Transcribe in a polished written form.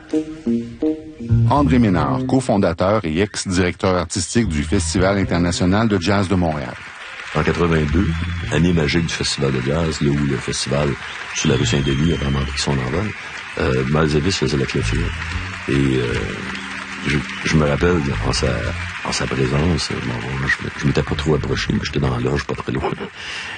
André Ménard, cofondateur et ex-directeur artistique du Festival international de jazz de Montréal. En 82, année magique du Festival de jazz, là où le festival sur la rue Saint-Denis a vraiment pris son envol, Miles Davis faisait la clôture. Et je me rappelle, en sa présence, je m'étais pas trop approché, mais j'étais dans la loge pas très loin.